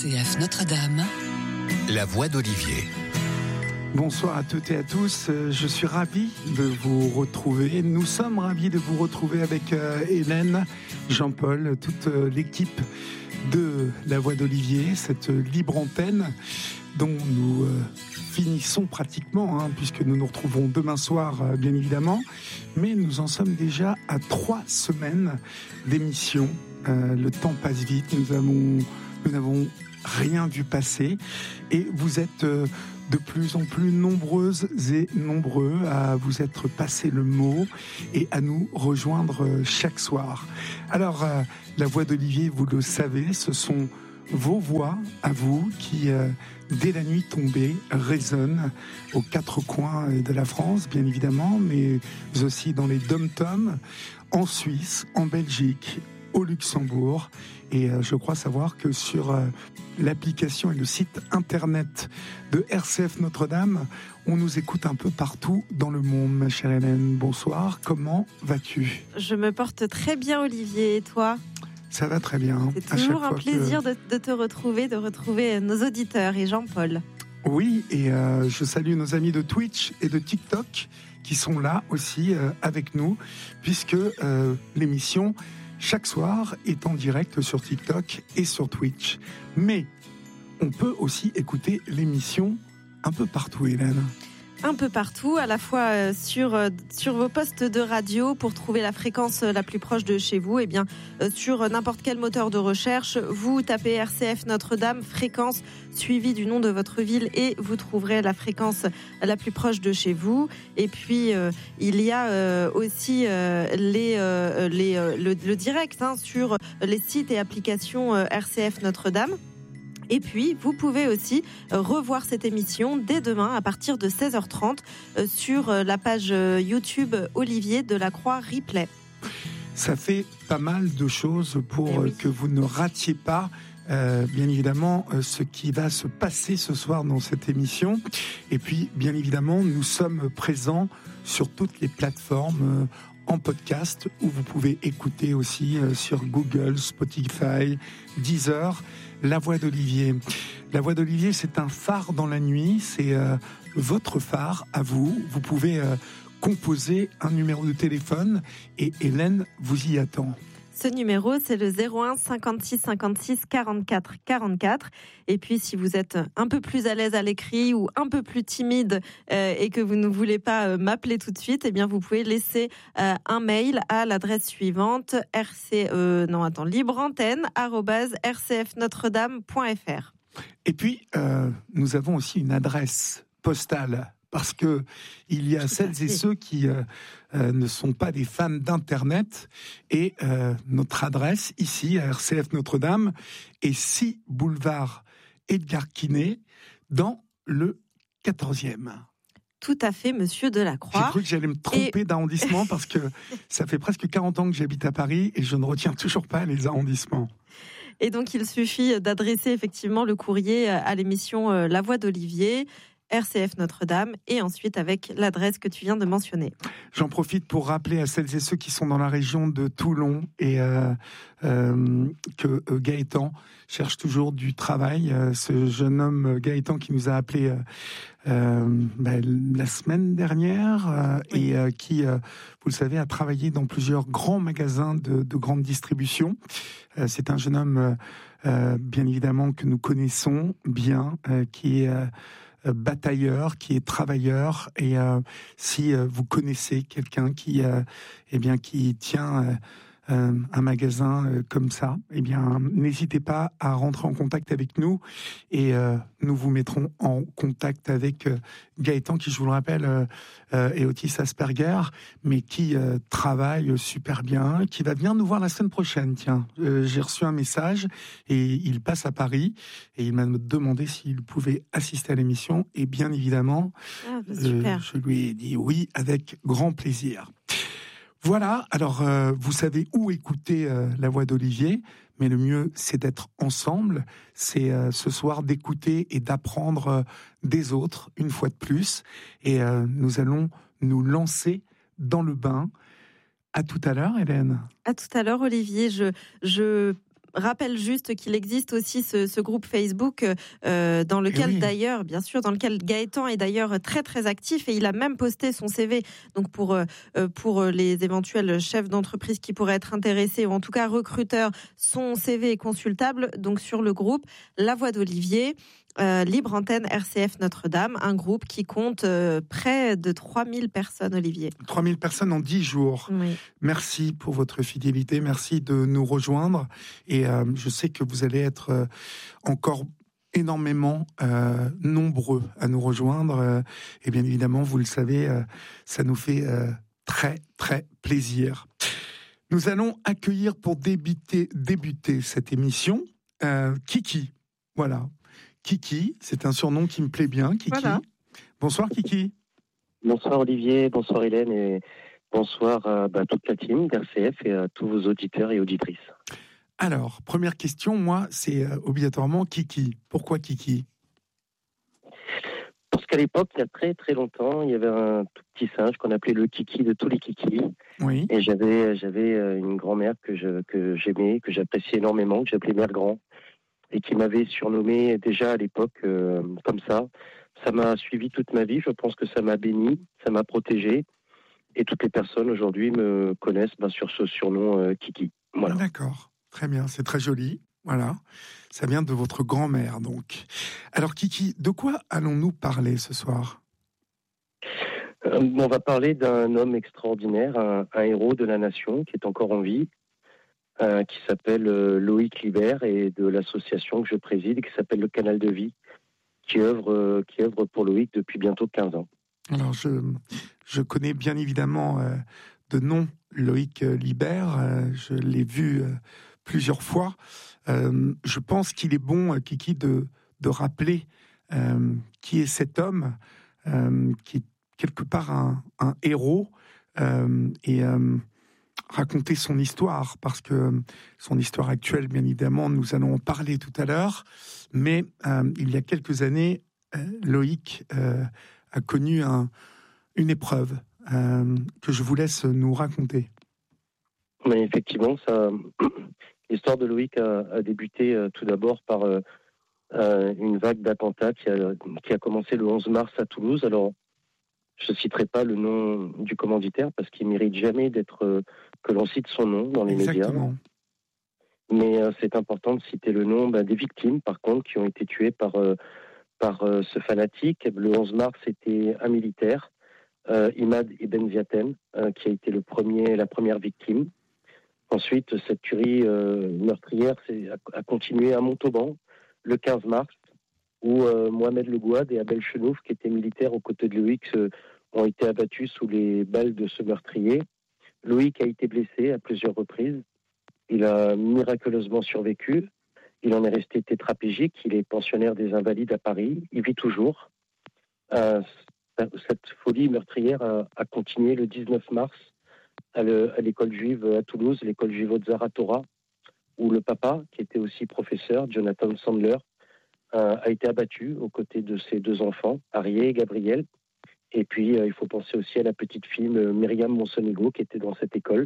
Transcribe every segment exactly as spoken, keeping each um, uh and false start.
C F Notre-Dame, la voix d'Olivier. Bonsoir à toutes et à tous, je suis ravi de vous retrouver. Nous sommes ravis de vous retrouver avec Hélène, Jean-Paul, toute l'équipe de La Voix d'Olivier, cette libre antenne dont nous euh, finissons pratiquement, hein, puisque nous nous retrouvons demain soir, euh, bien évidemment. Mais nous en sommes déjà à trois semaines d'émission. Euh, le temps passe vite, nous avons, nous n'avons rien vu passer. Et vous êtes euh, de plus en plus nombreuses et nombreux à vous être passé le mot et à nous rejoindre chaque soir. Alors, euh, La Voix d'Olivier, vous le savez, ce sont vos voix à vous qui, euh, dès la nuit tombée, résonnent aux quatre coins de la France, bien évidemment, mais aussi dans les dom-toms, en Suisse, en Belgique, au Luxembourg. Et euh, je crois savoir que sur euh, l'application et le site internet de R C F Notre-Dame, on nous écoute un peu partout dans le monde. Ma chère Hélène, bonsoir. Comment vas-tu ? Je me porte très bien, Olivier. Et toi ? Ça va très bien. C'est toujours un plaisir que... de, de te retrouver, de retrouver nos auditeurs et Jean-Paul. Oui, et euh, je salue nos amis de Twitch et de TikTok qui sont là aussi euh, avec nous, puisque euh, l'émission, chaque soir, est en direct sur TikTok et sur Twitch. Mais on peut aussi écouter l'émission un peu partout, Hélène. Un peu partout, à la fois sur, sur vos postes de radio pour trouver la fréquence la plus proche de chez vous. Et bien, sur n'importe quel moteur de recherche, vous tapez R C F Notre-Dame, fréquence suivie du nom de votre ville et vous trouverez la fréquence la plus proche de chez vous. Et puis, euh, il y a euh, aussi euh, les, euh, les, euh, le, le direct hein, sur les sites et applications euh, R C F Notre-Dame. Et puis, vous pouvez aussi revoir cette émission dès demain à partir de seize heures trente sur la page YouTube Olivier Delacroix Replay. Ça fait pas mal de choses pour oui. que vous ne ratiez pas, euh, bien évidemment, euh, ce qui va se passer ce soir dans cette émission. Et puis, bien évidemment, nous sommes présents sur toutes les plateformes euh, en podcast, où vous pouvez écouter aussi euh, sur Google, Spotify, Deezer, La Voix d'Olivier. La Voix d'Olivier, c'est un phare dans la nuit, c'est euh, votre phare à vous. Vous pouvez euh, composer un numéro de téléphone et Hélène vous y attend. Ce numéro, c'est le zéro un cinquante-six cinquante-six quarante-quatre quarante-quatre. Et puis, si vous êtes un peu plus à l'aise à l'écrit ou un peu plus timide euh, et que vous ne voulez pas euh, m'appeler tout de suite, eh bien, vous pouvez laisser euh, un mail à l'adresse suivante rc euh, non attends libreantenne arobase r c f notre dame point f r. Et puis, euh, nous avons aussi une adresse postale. Parce que il y a celles et ceux qui euh, euh, ne sont pas des fans d'Internet. Et euh, notre adresse, ici, à R C F Notre-Dame, est six boulevard Edgar Quinet, dans le quatorzième. Tout à fait, monsieur Delacroix. J'ai cru que j'allais me tromper et... d'arrondissement, parce que ça fait presque quarante ans que j'habite à Paris, et je ne retiens toujours pas les arrondissements. Et donc, il suffit d'adresser effectivement le courrier à l'émission La Voix d'Olivier, R C F Notre-Dame, et ensuite avec l'adresse que tu viens de mentionner. J'en profite pour rappeler à celles et ceux qui sont dans la région de Toulon et euh, euh, que euh, Gaëtan cherche toujours du travail. Euh, ce jeune homme Gaëtan qui nous a appelé euh, euh, bah, la semaine dernière euh, oui. et euh, qui, euh, vous le savez, a travaillé dans plusieurs grands magasins de, de grande distribution. Euh, c'est un jeune homme, euh, euh, bien évidemment, que nous connaissons bien, euh, qui est euh, batailleur, qui est travailleur, et euh, si euh, vous connaissez quelqu'un qui, euh, eh bien, qui tient euh, euh, un magasin euh, comme ça, eh bien, n'hésitez pas à rentrer en contact avec nous et euh, nous vous mettrons en contact avec euh, Gaëtan, qui, je vous le rappelle, euh, euh, est autiste Asperger, mais qui euh, travaille super bien, qui va venir nous voir la semaine prochaine. Tiens, euh, j'ai reçu un message et il passe à Paris et il m'a demandé s'il pouvait assister à l'émission, et bien évidemment, ah, bah, super. Euh, je lui ai dit oui avec grand plaisir. Voilà, alors euh, vous savez où écouter euh, La Voix d'Olivier, mais le mieux c'est d'être ensemble, c'est euh, ce soir d'écouter et d'apprendre euh, des autres, une fois de plus, et euh, nous allons nous lancer dans le bain. À tout à l'heure, Hélène. À tout à l'heure, Olivier. Je, je rappelle juste qu'il existe aussi ce, ce groupe Facebook euh, dans lequel oui. d'ailleurs, bien sûr, dans lequel Gaëtan est d'ailleurs très très actif et il a même posté son C V. Donc pour euh, pour les éventuels chefs d'entreprise qui pourraient être intéressés ou en tout cas recruteurs, son C V est consultable. Donc sur le groupe La Voix d'Olivier. Euh, Libre Antenne R C F Notre-Dame, un groupe qui compte euh, près de trois mille personnes, Olivier. trois mille personnes en dix jours. Oui. Merci pour votre fidélité, merci de nous rejoindre. Et euh, je sais que vous allez être euh, encore énormément euh, nombreux à nous rejoindre. Euh, et bien évidemment, vous le savez, euh, ça nous fait euh, très, très plaisir. Nous allons accueillir pour débuter, débuter cette émission euh, Kiki. Voilà. Kiki, c'est un surnom qui me plaît bien, Kiki. Voilà. Bonsoir Kiki. Bonsoir Olivier, bonsoir Hélène et bonsoir à bah, toute la team d'R C F et à tous vos auditeurs et auditrices. Alors, première question, moi, c'est euh, obligatoirement Kiki. Pourquoi Kiki ? Parce qu'à l'époque, il y a très très longtemps, il y avait un tout petit singe qu'on appelait le Kiki de tous les Kikis. Oui. Et j'avais, j'avais une grand-mère que, je, que j'aimais, que j'appréciais énormément, que j'appelais Mère Grand. Et qui m'avait surnommé déjà à l'époque euh, comme ça. Ça m'a suivi toute ma vie, je pense que ça m'a béni, ça m'a protégé, et toutes les personnes aujourd'hui me connaissent ben, sur ce surnom euh, Kiki. Voilà. D'accord, très bien, c'est très joli, voilà. Ça vient de votre grand-mère, donc. Alors Kiki, de quoi allons-nous parler ce soir ? euh, On va parler d'un homme extraordinaire, un, un héros de la nation qui est encore en vie, Euh, qui s'appelle euh, Loïc Libert et de l'association que je préside qui s'appelle le Canal de Vie, qui œuvre, euh, qui œuvre pour Loïc depuis bientôt quinze ans. Alors je, je connais bien évidemment euh, de nom Loïc Libert, euh, je l'ai vu euh, plusieurs fois. Euh, je pense qu'il est bon, Kiki, de, de rappeler euh, qui est cet homme, euh, qui est quelque part un, un héros euh, et euh, raconter son histoire, parce que son histoire actuelle, bien évidemment, nous allons en parler tout à l'heure, mais euh, il y a quelques années, euh, Loïc euh, a connu un, une épreuve euh, que je vous laisse nous raconter. Mais effectivement, ça, l'histoire de Loïc a, a débuté euh, tout d'abord par euh, euh, une vague d'attentats qui a, qui a commencé le onze mars à Toulouse. Alors, je ne citerai pas le nom du commanditaire parce qu'il ne mérite jamais d'être, euh, que l'on cite son nom dans les Exactement. médias. Mais euh, c'est important de citer le nom bah, des victimes, par contre, qui ont été tuées par, euh, par euh, ce fanatique. Le onze mars, c'était un militaire, euh, Imad Ibn Ziaten, euh, qui a été le premier, la première victime. Ensuite, cette tuerie euh, meurtrière a, a continué à Montauban, le quinze mars, où euh, Mohamed Le Gouad et Abel Chenouf, qui étaient militaires aux côtés de Loïc, euh, ont été abattus sous les balles de ce meurtrier. Loïc a été blessé à plusieurs reprises. Il a miraculeusement survécu. Il en est resté tétraplégique. Il est pensionnaire des Invalides à Paris. Il vit toujours. Euh, cette folie meurtrière a, a continué le dix-neuf mars à, le, à l'école juive à Toulouse, l'école juive Ozara Torah, où le papa, qui était aussi professeur, Jonathan Sandler, a été abattu aux côtés de ses deux enfants, Arié et Gabriel. Et puis, euh, il faut penser aussi à la petite fille euh, Myriam Monsonigo, qui était dans cette école.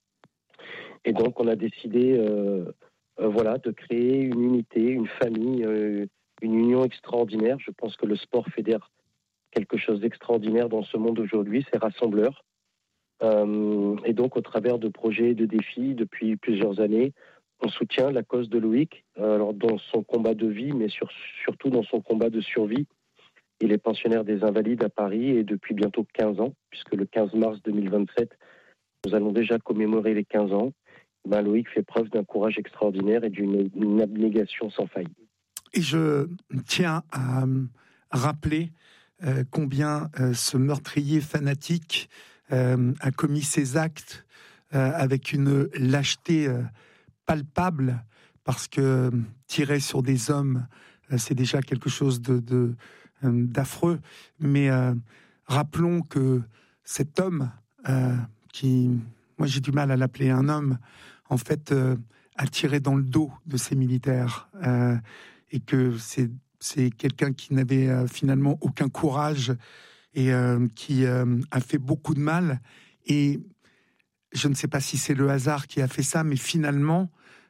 Et donc, on a décidé euh, euh, voilà, de créer une unité, une famille, euh, une union extraordinaire. Je pense que le sport fédère quelque chose d'extraordinaire dans ce monde aujourd'hui, c'est rassembleur. Euh, et donc, au travers de projets et de défis, depuis plusieurs années, on soutient la cause de Loïc, euh, alors dans son combat de vie, mais sur, surtout dans son combat de survie. Il est pensionnaire des Invalides à Paris et depuis bientôt quinze ans, puisque le quinze mars deux mille vingt-sept, nous allons déjà commémorer les quinze ans. Ben, Loïc fait preuve d'un courage extraordinaire et d'une une abnégation sans faille. Et je tiens à rappeler euh, combien euh, ce meurtrier fanatique euh, a commis ses actes euh, avec une lâcheté euh, palpable, parce que tirer sur des hommes, euh, c'est déjà quelque chose de, de, euh, d'affreux. Mais euh, rappelons que cet homme, euh, qui, moi j'ai du mal à l'appeler un homme, en fait, euh, a tiré dans le dos de ces militaires, euh, et que c'est, c'est quelqu'un qui n'avait euh, finalement aucun courage et euh, qui euh, a fait beaucoup de mal. Et je ne sais pas si c'est le hasard qui a fait ça, mais finalement,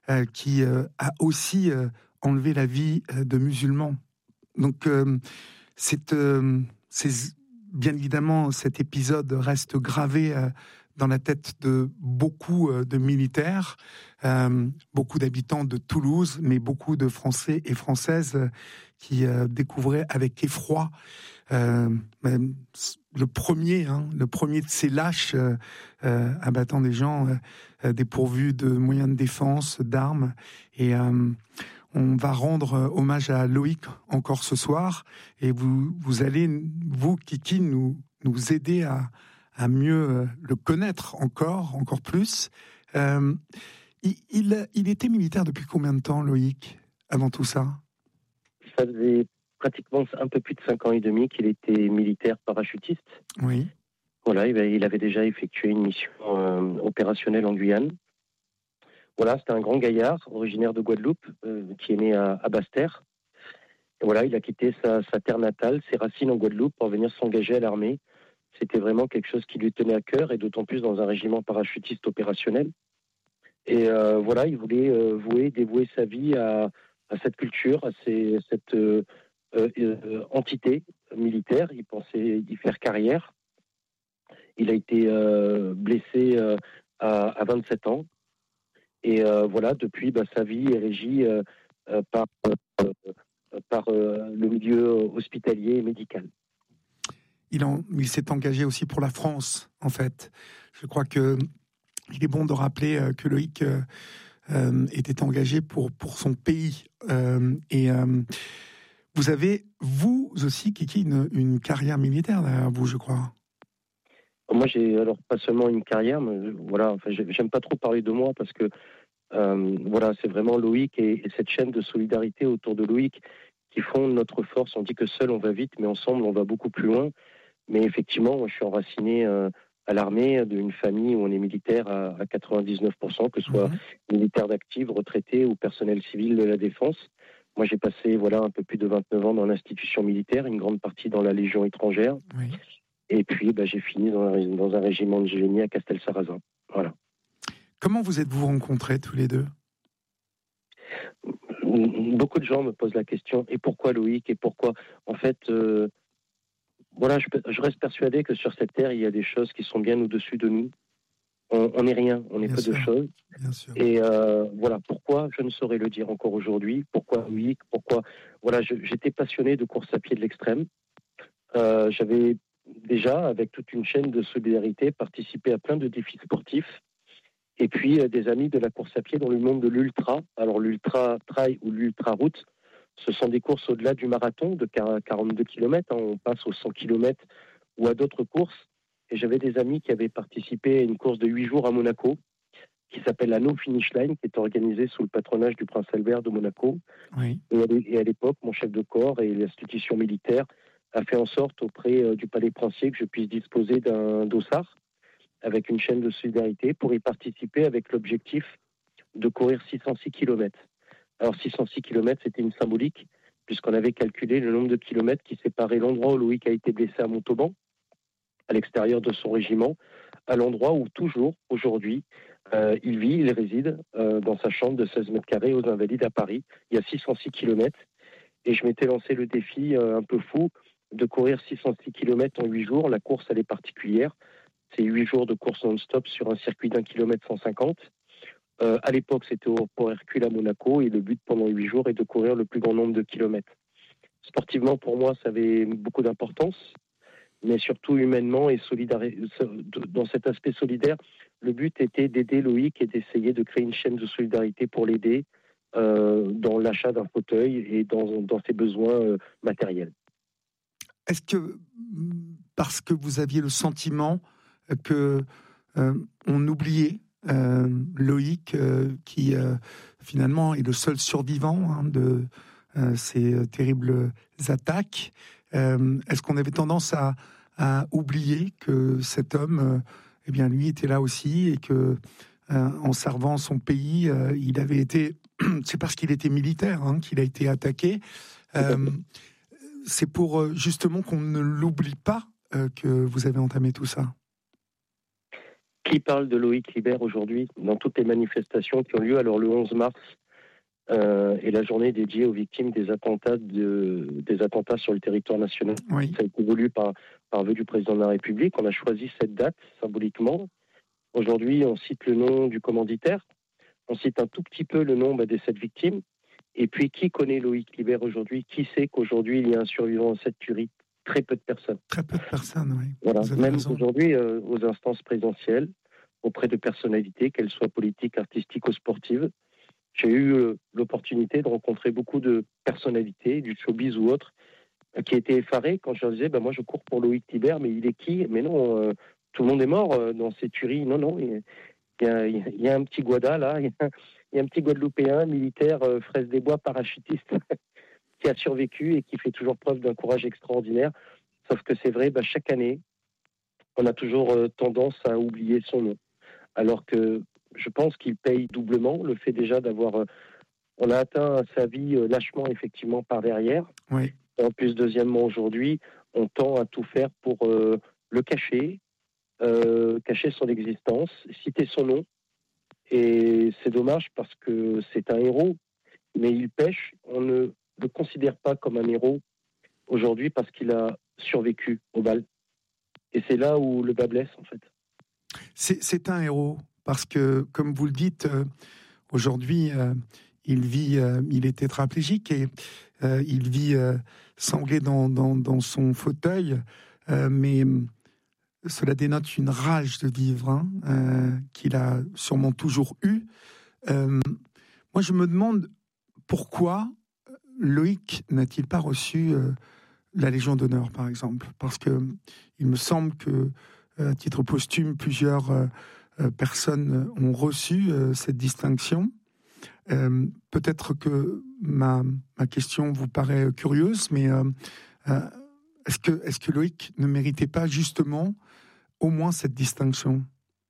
euh, qui euh, a aussi euh, enlevé la vie euh, de musulmans. Donc, euh, c'est, euh, c'est, bien évidemment, cet épisode reste gravé euh, dans la tête de beaucoup euh, de militaires, euh, beaucoup d'habitants de Toulouse, mais beaucoup de Français et Françaises euh, qui euh, découvraient avec effroi euh, même le premier, hein, le premier de ces lâches euh, euh, abattant des gens euh, dépourvus de moyens de défense, d'armes. Et euh, on va rendre hommage à Loïc encore ce soir. Et vous, vous allez, vous, Kiki, nous, nous aider à, à mieux le connaître encore, encore plus. Euh, il, il, il était militaire depuis combien de temps, Loïc, avant tout ça ? Ça faisait pratiquement un peu plus de cinq ans et demi qu'il était militaire parachutiste. Oui. Voilà, il avait déjà effectué une mission euh, opérationnelle en Guyane. Voilà, c'était un grand gaillard, originaire de Guadeloupe, euh, qui est né à, à Basse-Terre. Et voilà, il a quitté sa, sa terre natale, ses racines en Guadeloupe, pour venir s'engager à l'armée. C'était vraiment quelque chose qui lui tenait à cœur, et d'autant plus dans un régiment parachutiste opérationnel. Et euh, voilà, il voulait euh, vouer, dévouer sa vie à, à cette culture, à ces, cette euh, euh, entité militaire. Il pensait y faire carrière. Il a été euh, blessé euh, à, à vingt-sept ans. Et euh, voilà, depuis, bah, sa vie est régie euh, euh, par, euh, par euh, le milieu hospitalier et médical. Il, en, il s'est engagé aussi pour la France, en fait. Je crois que il est bon de rappeler euh, que Loïc euh, euh, était engagé pour, pour son pays. Euh, et euh, vous avez, vous aussi, Kiki, une, une carrière militaire derrière vous, je crois. Moi, j'ai alors pas seulement une carrière, mais voilà, enfin, j'aime pas trop parler de moi parce que euh, voilà, c'est vraiment Loïc et, et cette chaîne de solidarité autour de Loïc qui font notre force. On dit que seul on va vite, mais ensemble on va beaucoup plus loin. Mais effectivement, moi, je suis enraciné euh, à l'armée d'une famille où on est militaire à, à quatre-vingt-dix-neuf pour cent, que ce soit mmh. militaire d'active, retraité ou personnel civil de la défense. Moi, j'ai passé voilà un peu plus de vingt-neuf ans dans l'institution militaire, une grande partie dans la Légion étrangère. Oui. Et puis, bah, j'ai fini dans un, dans un régiment de génie à Castelsarrasin. Voilà. Comment vous êtes-vous rencontrés tous les deux ? Beaucoup de gens me posent la question, et pourquoi Loïc ? Et pourquoi ? En fait, euh, voilà, je, je reste persuadé que sur cette terre, il y a des choses qui sont bien au-dessus de nous. On n'est rien, on n'est peu de choses. Bien sûr. Et euh, voilà, pourquoi, je ne saurais le dire encore aujourd'hui. Pourquoi Loïc ? Pourquoi ? Voilà, je, j'étais passionné de course à pied de l'extrême. Euh, j'avais déjà, avec toute une chaîne de solidarité, participé à plein de défis sportifs. Et puis, euh, des amis de la course à pied dans le monde de l'ultra. Alors, l'ultra trail ou l'ultra route, ce sont des courses au-delà du marathon de quarante-deux kilomètres. Hein, on passe aux cent kilomètres ou à d'autres courses. Et j'avais des amis qui avaient participé à une course de huit jours à Monaco, qui s'appelle la No Finish Line, qui est organisée sous le patronage du prince Albert de Monaco. Oui. Et à l'époque, mon chef de corps et l'institution militaire a fait en sorte auprès du palais princier que je puisse disposer d'un dossard avec une chaîne de solidarité pour y participer avec l'objectif de courir six cent six kilomètres. Alors six cent six kilomètres, c'était une symbolique, puisqu'on avait calculé le nombre de kilomètres qui séparait l'endroit où Loïc a été blessé à Montauban, à l'extérieur de son régiment, à l'endroit où toujours, aujourd'hui, euh, il vit, il réside euh, dans sa chambre de seize mètres carrés aux Invalides à Paris. Il y a six cent six kilomètres. Et je m'étais lancé le défi euh, un peu fou de courir six cent six kilomètres en huit jours. La course, elle est particulière. C'est huit jours de course non-stop sur un circuit d'un kilomètre cent cinquante. Euh, à l'époque, c'était au Port Hercule à Monaco. Et le but pendant huit jours est de courir le plus grand nombre de kilomètres. Sportivement, pour moi, ça avait beaucoup d'importance. Mais surtout humainement et solidaire. Dans cet aspect solidaire, le but était d'aider Loïc et d'essayer de créer une chaîne de solidarité pour l'aider euh, dans l'achat d'un fauteuil et dans, dans ses besoins euh, matériels. Est-ce que, parce que vous aviez le sentiment que euh, on oubliait euh, Loïc, euh, qui euh, finalement est le seul survivant hein, de euh, ces terribles attaques, Euh, est-ce qu'on avait tendance à, à oublier que cet homme, euh, eh bien, lui était là aussi et que, euh, en servant son pays, euh, il avait été. C'est parce qu'il était militaire hein, qu'il a été attaqué. Euh, c'est pour justement qu'on ne l'oublie pas euh, que vous avez entamé tout ça. Qui parle de Loïc Liber aujourd'hui dans toutes les manifestations qui ont lieu? Alors le onze mars euh, est la journée dédiée aux victimes des attentats, de, des attentats sur le territoire national. Oui. Ça a été voulu par, par vœu du président de la République. On a choisi cette date symboliquement. Aujourd'hui, on cite le nom du commanditaire. On cite un tout petit peu le nom bah, des sept victimes. Et puis, qui connaît Loïc Liber aujourd'hui? Qui sait qu'aujourd'hui, il y a un survivant à cette tuerie? Très peu de personnes. Très peu de personnes, oui. Voilà. Même raison. aujourd'hui, euh, aux instances présidentielles, auprès de personnalités, qu'elles soient politiques, artistiques ou sportives, j'ai eu euh, l'opportunité de rencontrer beaucoup de personnalités, du showbiz ou autres, euh, qui étaient effarées quand je leur disais bah, « moi je cours pour Loïc Liber, mais il est qui ?» Mais non, euh, tout le monde est mort euh, dans ces tueries. Non, non, il y a, il y a, il y a un petit Guada là, il y a, il y a un petit Guadeloupéen, militaire, euh, fraise des bois, parachutiste, qui a survécu et qui fait toujours preuve d'un courage extraordinaire. Sauf que c'est vrai, bah, chaque année, on a toujours euh, tendance à oublier son nom. Alors que je pense qu'il paye doublement le fait déjà d'avoir... Euh, on a atteint sa vie euh, lâchement, effectivement, par derrière. Oui. Et en plus, deuxièmement, aujourd'hui, on tend à tout faire pour euh, le cacher, euh, cacher son existence, citer son nom. Et c'est dommage parce que c'est un héros, mais il pêche. On ne le considère pas comme un héros aujourd'hui parce qu'il a survécu aux balles. Et c'est là où le bas blesse, en fait. C'est, c'est un héros, parce que, comme vous le dites, euh, aujourd'hui, euh, il vit, euh, il est tétraplégique et euh, il vit euh, sanglé dans, dans, dans son fauteuil, euh, mais cela dénote une rage de vivre hein, euh, qu'il a sûrement toujours eue. Euh, moi, je me demande pourquoi Loïc n'a-t-il pas reçu euh, la Légion d'honneur, par exemple? Parce que il me semble que, à titre posthume, plusieurs euh, euh, personnes ont reçu euh, cette distinction. Euh, peut-être que ma, ma question vous paraît curieuse, mais euh, euh, est-ce que, est-ce que Loïc ne méritait pas justement au moins cette distinction?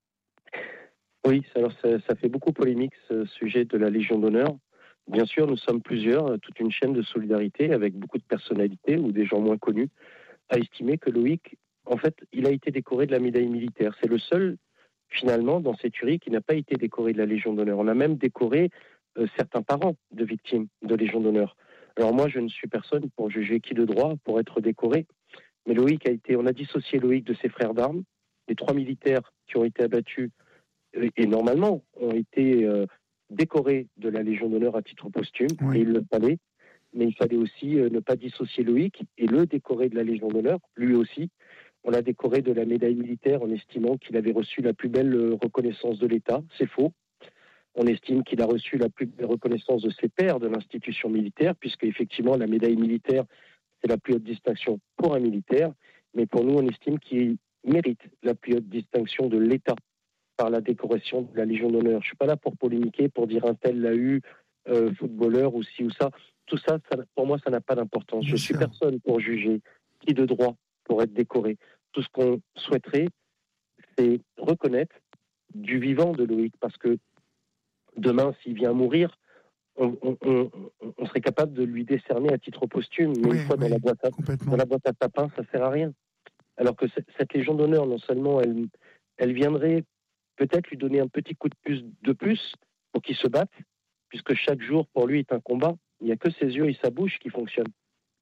Oui, alors ça, ça fait beaucoup polémique, ce sujet de la Légion d'honneur. Bien sûr, nous sommes plusieurs, toute une chaîne de solidarité avec beaucoup de personnalités ou des gens moins connus, à estimer que Loïc, en fait, il a été décoré de la médaille militaire. C'est le seul, finalement, dans ces tueries qui n'a pas été décoré de la Légion d'honneur. On a même décoré euh, certains parents de victimes de Légion d'honneur. Alors moi, je ne suis personne pour juger qui de droit pour être décoré, mais Loïc a été, on a dissocié Loïc de ses frères d'armes. Les trois militaires qui ont été abattus, euh, et normalement, ont été... Euh, décoré de la Légion d'honneur à titre posthume, oui. Et il le fallait, mais il fallait aussi euh, ne pas dissocier Loïc et le décorer de la Légion d'honneur, lui aussi. On l'a décoré de la médaille militaire en estimant qu'il avait reçu la plus belle euh, reconnaissance de l'État. C'est faux. On estime qu'il a reçu la plus belle reconnaissance de ses pairs de l'institution militaire, puisque effectivement la médaille militaire, c'est la plus haute distinction pour un militaire, mais pour nous, on estime qu'il mérite la plus haute distinction de l'État par la décoration de la Légion d'honneur. Je ne suis pas là pour polémiquer, pour dire un tel l'a eu, euh, footballeur ou ci ou ça. Tout ça, ça pour moi, ça n'a pas d'importance. Je ne suis personne pour juger qui de droit pour être décoré. Tout ce qu'on souhaiterait, c'est reconnaître du vivant de Loïc, parce que demain, s'il vient mourir, on, on, on, on serait capable de lui décerner à titre posthume, mais oui, une fois oui, dans, la boîte à, dans la boîte à tapin, ça ne sert à rien. Alors que cette, cette Légion d'honneur, non seulement elle, elle viendrait peut-être lui donner un petit coup de plus, de plus pour qu'il se batte, puisque chaque jour, pour lui, est un combat. Il n'y a que ses yeux et sa bouche qui fonctionnent.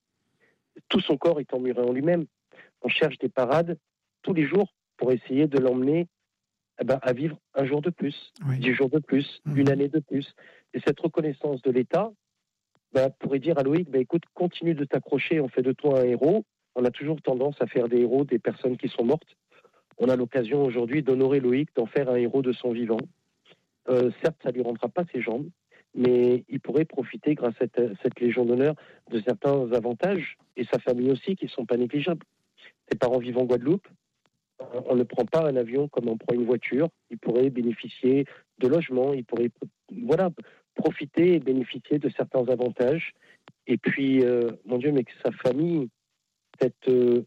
Tout son corps est emmuré en lui-même. On cherche des parades tous les jours pour essayer de l'emmener eh ben, à vivre un jour de plus, oui. dix jours de plus, mmh. une année de plus. Et cette reconnaissance de l'État ben, pourrait dire à Loïc, ben, écoute, continue de t'accrocher, on fait de toi un héros. On a toujours tendance à faire des héros des personnes qui sont mortes. On a l'occasion aujourd'hui d'honorer Loïc, d'en faire un héros de son vivant. Euh, certes, ça ne lui rendra pas ses jambes, mais il pourrait profiter, grâce à cette, cette Légion d'honneur, de certains avantages, et sa famille aussi, qui ne sont pas négligeables. Ses parents vivent en Guadeloupe. On ne prend pas un avion comme on prend une voiture. Il pourrait bénéficier de logements, il pourrait voilà, profiter et bénéficier de certains avantages. Et puis, euh, mon Dieu, mais que sa famille, cette... Euh,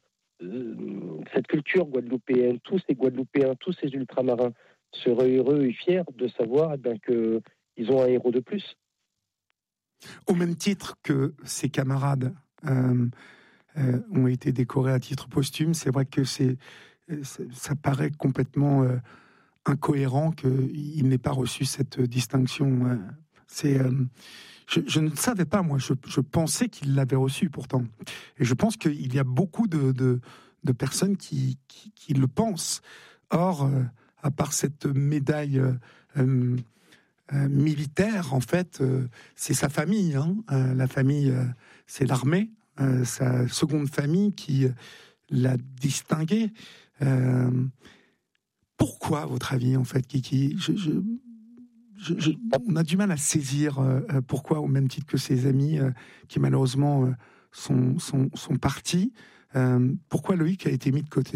cette culture guadeloupéenne, tous ces Guadeloupéens, tous ces ultramarins seraient heureux et fiers de savoir eh bien, qu'ils ont un héros de plus. Au même titre que ses camarades euh, euh, ont été décorés à titre posthume, c'est vrai que c'est, ça paraît complètement euh, incohérent qu'il n'ait pas reçu cette distinction. C'est, euh, je, je ne savais pas, moi, je, je pensais qu'il l'avait reçu pourtant. Et je pense qu'il y a beaucoup de, de, de personnes qui, qui, qui le pensent. Or, euh, à part cette médaille euh, euh, militaire, en fait, euh, c'est sa famille. Hein. Euh, la famille, euh, c'est l'armée, euh, sa seconde famille qui euh, l'a distingué. Euh, Pourquoi, à votre avis, en fait, Kiki je, je, je, je, On a du mal à saisir euh, pourquoi, au même titre que ses amis euh, qui malheureusement euh, sont, sont, sont partis, euh, pourquoi Loïc a été mis de côté ?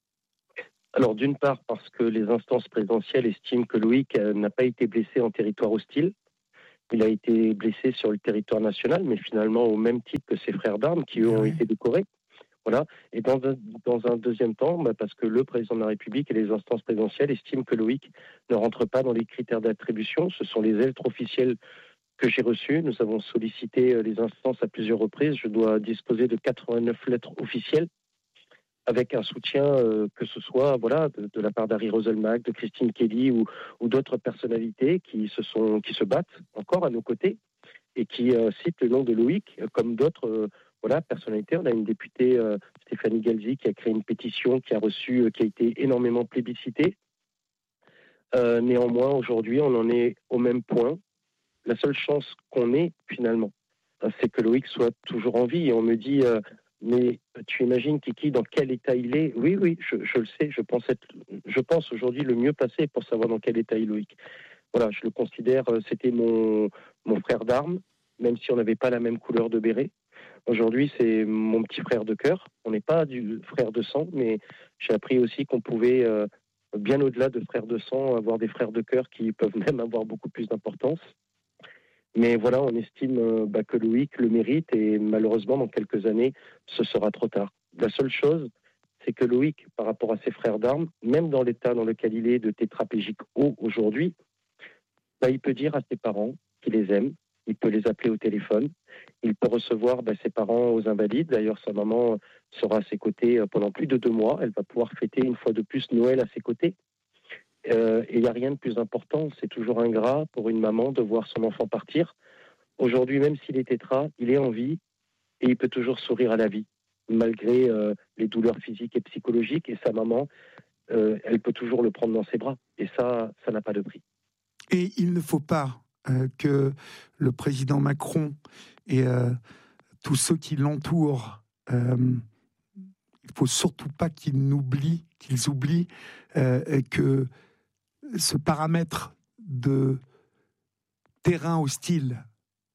Alors, d'une part, parce que les instances présidentielles estiment que Loïc euh, n'a pas été blessé en territoire hostile. Il a été blessé sur le territoire national, mais finalement au même titre que ses frères d'armes qui, eux, ont oui. été décorés. Voilà. Et dans un, dans un deuxième temps, bah parce que le président de la République et les instances présidentielles estiment que Loïc ne rentre pas dans les critères d'attribution. Ce sont les lettres officielles que j'ai reçues. Nous avons sollicité les instances à plusieurs reprises. Je dois disposer de quatre-vingt-neuf lettres officielles avec un soutien, euh, que ce soit voilà, de, de la part d'Harry Roselmack, de Christine Kelly ou, ou d'autres personnalités qui se, sont, qui se battent encore à nos côtés et qui euh, citent le nom de Loïc, comme d'autres euh, voilà, personnalités. On a une députée, euh, Stéphanie Galzi, qui a créé une pétition qui a reçu, euh, qui a été énormément plébiscitée. Euh, néanmoins, aujourd'hui, on en est au même point. La seule chance qu'on ait, finalement, c'est que Loïc soit toujours en vie. Et on me dit, euh, mais tu imagines, Kiki, dans quel état il est ? Oui, oui, je, je le sais. Je pense, être, je pense aujourd'hui le mieux placé pour savoir dans quel état est Loïc. Voilà, je le considère, c'était mon, mon frère d'armes, même si on n'avait pas la même couleur de béret. Aujourd'hui, c'est mon petit frère de cœur. On n'est pas du frère de sang, mais j'ai appris aussi qu'on pouvait, euh, bien au-delà de frères de sang, avoir des frères de cœur qui peuvent même avoir beaucoup plus d'importance. Mais voilà, on estime euh, bah, que Loïc le mérite et malheureusement, dans quelques années, ce sera trop tard. La seule chose, c'est que Loïc, par rapport à ses frères d'armes, même dans l'état dans lequel il est de tétraplégique haut aujourd'hui, bah, il peut dire à ses parents qu'il les aime, il peut les appeler au téléphone, il peut recevoir bah, ses parents aux Invalides. D'ailleurs, sa maman sera à ses côtés pendant plus de deux mois. Elle va pouvoir fêter une fois de plus Noël à ses côtés. Euh, et il n'y a rien de plus important. C'est toujours ingrat pour une maman de voir son enfant partir. Aujourd'hui, même s'il est tétra, il est en vie et il peut toujours sourire à la vie, malgré euh, les douleurs physiques et psychologiques. Et sa maman, euh, elle peut toujours le prendre dans ses bras. Et ça, ça n'a pas de prix. Et il ne faut pas euh, que le président Macron et euh, tous ceux qui l'entourent, euh, il ne faut surtout pas qu'ils n'oublient, qu'ils oublient euh, que ce paramètre de terrain hostile,